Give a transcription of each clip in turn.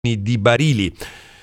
di barili.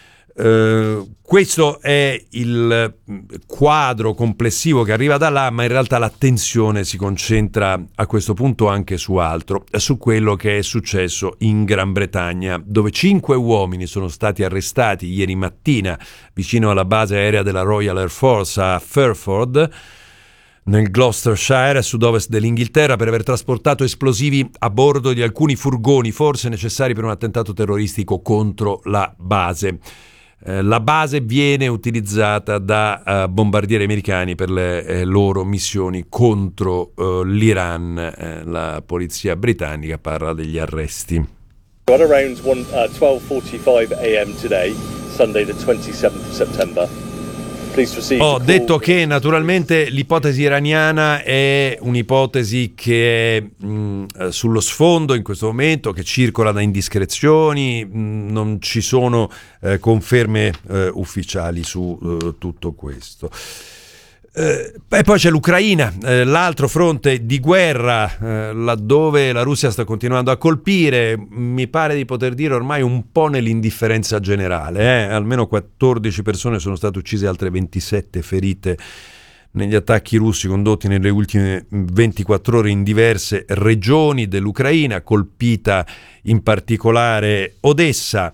Questo è il quadro complessivo che arriva da là, ma in realtà l'attenzione si concentra a questo punto anche su altro, su quello che è successo in Gran Bretagna, dove 5 uomini sono stati arrestati ieri mattina vicino alla base aerea della Royal Air Force a Fairford, nel Gloucestershire, a sud-ovest dell'Inghilterra, per aver trasportato esplosivi a bordo di alcuni furgoni, forse necessari per un attentato terroristico contro la base. La base viene utilizzata da bombardieri americani per le loro missioni contro l'Iran. La polizia britannica parla degli arresti. At around 12:45 a.m. today, Sunday the 27th of September. Ho detto che naturalmente l'ipotesi iraniana è un'ipotesi che è sullo sfondo in questo momento, che circola da indiscrezioni, non ci sono conferme ufficiali su tutto questo. E poi c'è l'Ucraina, l'altro fronte di guerra, laddove la Russia sta continuando a colpire, mi pare di poter dire ormai un po' nell'indifferenza generale. Almeno 14 persone sono state uccise, altre 27 ferite negli attacchi russi condotti nelle ultime 24 ore in diverse regioni dell'Ucraina, colpita in particolare Odessa.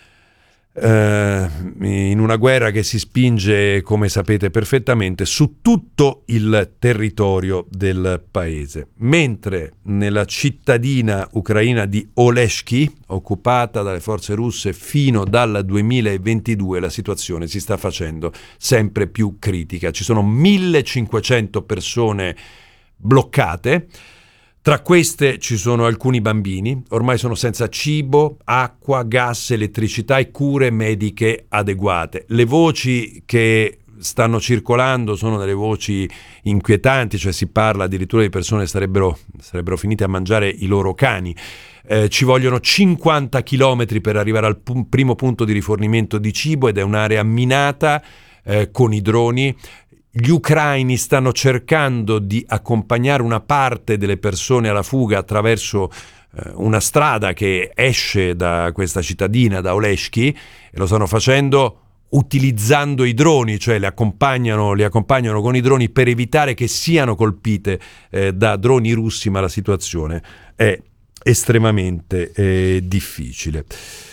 In una guerra che si spinge, come sapete perfettamente, su tutto il territorio del paese, mentre nella cittadina ucraina di Oleshky, occupata dalle forze russe fino dal 2022, la situazione si sta facendo sempre più critica. Ci sono 1500 persone bloccate. Tra queste ci sono alcuni bambini, ormai sono senza cibo, acqua, gas, elettricità e cure mediche adeguate. Le voci che stanno circolando sono delle voci inquietanti, cioè si parla addirittura di persone che sarebbero finite a mangiare i loro cani. Ci vogliono 50 chilometri per arrivare al primo punto di rifornimento di cibo ed è un'area minata con i droni. Gli ucraini stanno cercando di accompagnare una parte delle persone alla fuga attraverso una strada che esce da questa cittadina, da Oleshky, e lo stanno facendo utilizzando i droni, cioè li accompagnano con i droni per evitare che siano colpite da droni russi, ma la situazione è estremamente difficile.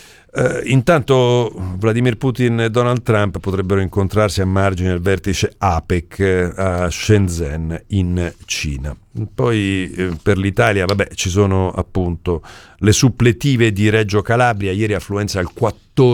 Intanto Vladimir Putin e Donald Trump potrebbero incontrarsi a margine del vertice APEC a Shenzhen in Cina. Poi per l'Italia, ci sono appunto le suppletive di Reggio Calabria, ieri affluenza al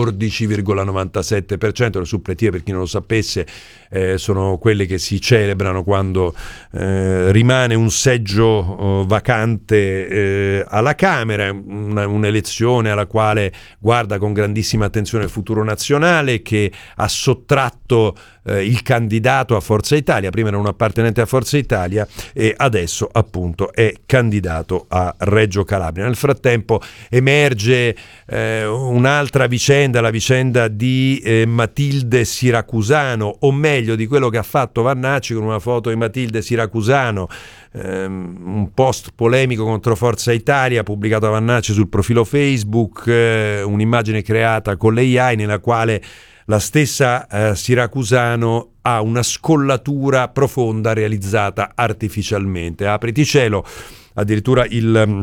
14,97%. Le suppletive, per chi non lo sapesse, sono quelle che si celebrano quando rimane un seggio vacante alla Camera, un'elezione alla quale guarda con grandissima attenzione il Futuro Nazionale, che ha sottratto il candidato a Forza Italia. Prima era un appartenente a Forza Italia e adesso appunto è candidato a Reggio Calabria. Nel frattempo emerge un'altra vicenda, la vicenda di Matilde Siracusano, o meglio di quello che ha fatto Vannacci con una foto di Matilde Siracusano, un post polemico contro Forza Italia pubblicato da Vannacci sul profilo Facebook, un'immagine creata con l'AI nella quale la stessa Siracusano ha una scollatura profonda realizzata artificialmente. Apriti cielo, addirittura il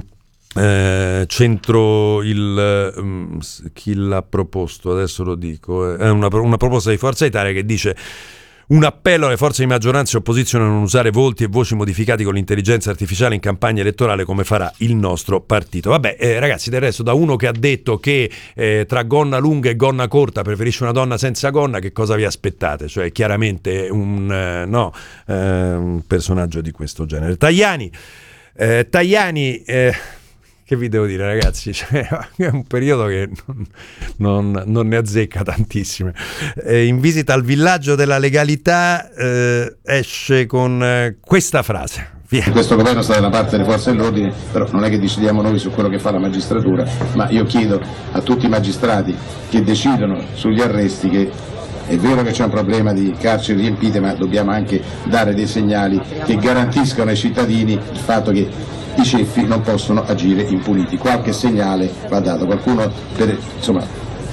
centro, chi l'ha proposto, adesso lo dico, è una proposta di Forza Italia che dice: un appello alle forze di maggioranza e opposizione a non usare volti e voci modificati con l'intelligenza artificiale in campagna elettorale, come farà il nostro partito. Ragazzi, del resto, da uno che ha detto che tra gonna lunga e gonna corta preferisce una donna senza gonna, che cosa vi aspettate? Cioè chiaramente un personaggio di questo genere. Tajani, che vi devo dire, ragazzi? È un periodo che non ne azzecca tantissime. In visita al villaggio della legalità esce con questa frase. Via. Questo governo sta dalla parte delle forze dell'ordine, però non è che decidiamo noi su quello che fa la magistratura, ma io chiedo a tutti i magistrati che decidono sugli arresti che è vero che c'è un problema di carceri riempite, ma dobbiamo anche dare dei segnali che garantiscano ai cittadini il fatto che i ceffi non possono agire impuniti. Qualche segnale va dato, qualcuno